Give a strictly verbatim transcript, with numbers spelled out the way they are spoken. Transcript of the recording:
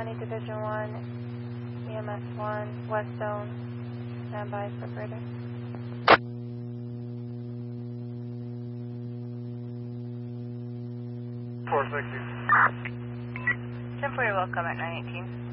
County Division one, E M S one, West Zone, stand by for further. four sixty. ten four, you're welcome at nine eighteen.